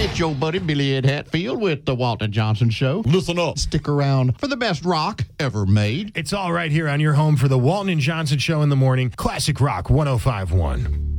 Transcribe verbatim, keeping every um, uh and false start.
It's your buddy Billy Ed Hatfield with the Walter Johnson Show. Listen up. Stick around for the best rock ever made. It's all right here on your home for the Walton and Johnson Show in the morning. Classic Rock one oh five point one.